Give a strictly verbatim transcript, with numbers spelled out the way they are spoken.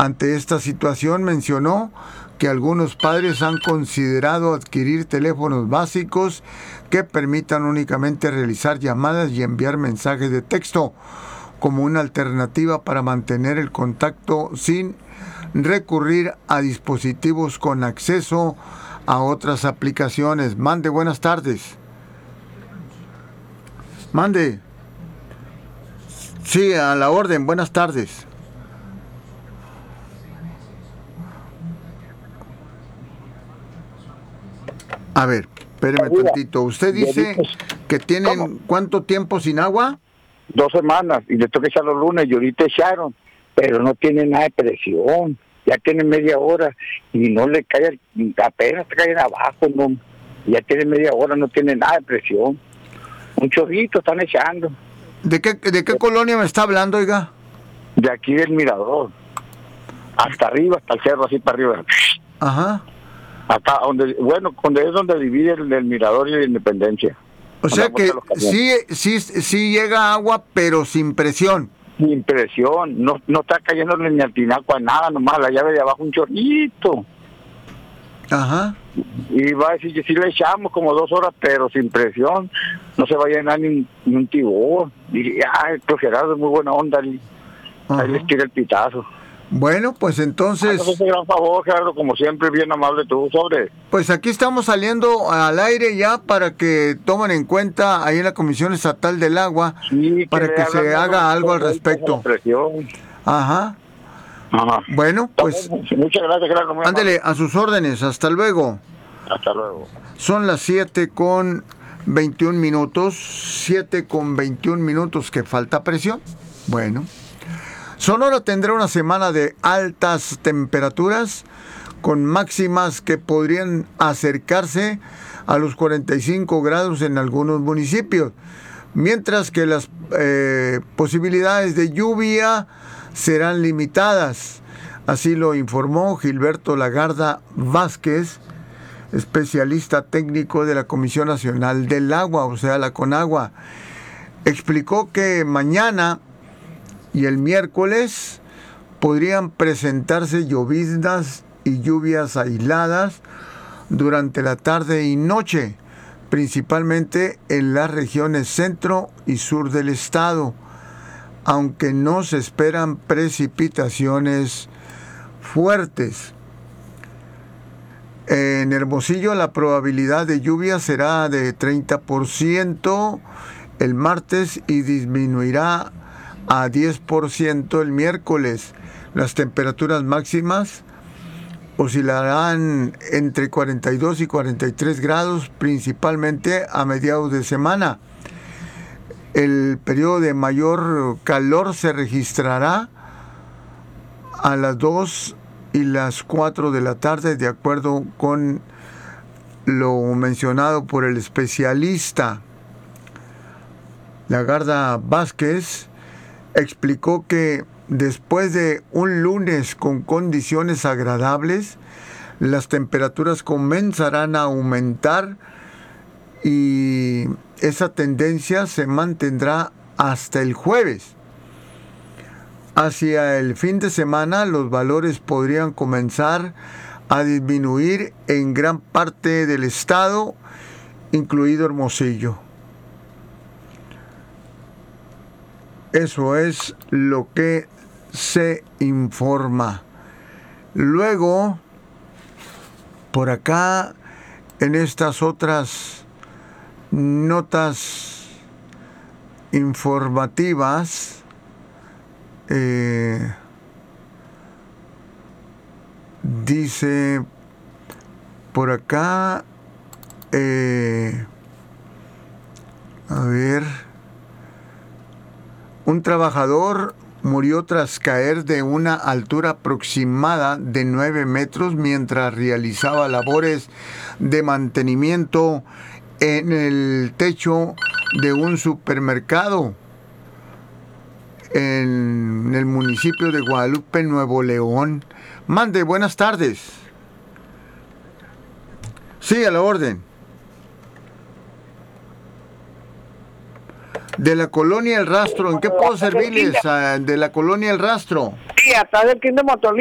Ante esta situación mencionó que algunos padres han considerado adquirir teléfonos básicos que permitan únicamente realizar llamadas y enviar mensajes de texto como una alternativa para mantener el contacto sin recurrir a dispositivos con acceso a otras aplicaciones. Mande, buenas tardes. Mande. Sí, a la orden, buenas tardes. A ver, espéreme tantito. Usted dice que tienen, ¿cómo? ¿Cuánto tiempo sin agua? Dos semanas, y le toca echar los lunes, y ahorita echaron, pero no tiene nada de presión. Ya tiene media hora, y no le cae, apenas te caen abajo, no. Ya tiene media hora, no tiene nada de presión. Un chorrito están echando. ¿De qué, de qué colonia me está hablando, oiga? De aquí del Mirador. Hasta arriba, hasta el cerro, así para arriba. Ajá. Acá, donde, bueno, donde es donde divide el, el Mirador y la Independencia. O sea que sí, sí, sí llega agua, pero sin presión. Sin presión, no, no está cayendo ni al tinaco a nada, nomás la llave de abajo un chorrito. Ajá. Y va a decir que sí le echamos como dos horas, pero sin presión, no se va a llenar ni, ni un tibor. Y ay, pues Gerardo es muy buena onda, ahí, ahí les tira el pitazo. Bueno, pues entonces... Ah, no, gran favor, Gerardo, como siempre, bien amable tú, sobre. Pues aquí estamos saliendo al aire ya para que tomen en cuenta ahí en la Comisión Estatal del Agua, sí, para que, que se haga algo al respecto. Ajá. Ajá. Bueno, pues... Muchas gracias, Gerardo. Ándele, a sus órdenes, hasta luego. Hasta luego. Son las siete con veintiún minutos, siete con veintiún minutos, que falta presión. Bueno. Sonora tendrá una semana de altas temperaturas con máximas que podrían acercarse a los cuarenta y cinco grados en algunos municipios, mientras que las eh, posibilidades de lluvia serán limitadas. Así lo informó Gilberto Lagarda Vázquez, especialista técnico de la Comisión Nacional del Agua, o sea, la CONAGUA. Explicó que mañana y el miércoles podrían presentarse lloviznas y lluvias aisladas durante la tarde y noche, principalmente en las regiones centro y sur del estado, aunque no se esperan precipitaciones fuertes. En Hermosillo la probabilidad de lluvia será de treinta por ciento el martes y disminuirá a diez por ciento el miércoles. Las temperaturas máximas oscilarán entre cuarenta y dos y cuarenta y tres grados, principalmente a mediados de semana. El periodo de mayor calor se registrará a las dos y las cuatro de la tarde, de acuerdo con lo mencionado por el especialista. Lagarda Vázquez explicó que después de un lunes con condiciones agradables, las temperaturas comenzarán a aumentar y esa tendencia se mantendrá hasta el jueves. Hacia el fin de semana, los valores podrían comenzar a disminuir en gran parte del estado, incluido Hermosillo. Eso es lo que se informa. Luego, por acá, en estas otras notas informativas, eh, dice por acá, eh, a ver, un trabajador murió tras caer de una altura aproximada de nueve metros mientras realizaba labores de mantenimiento en el techo de un supermercado en el municipio de Guadalupe, Nuevo León. Mande, buenas tardes. Sí, a la orden. De la colonia El Rastro, ¿en qué puedo servirles? De la colonia El Rastro. Sí, hasta del Quín de Motolí.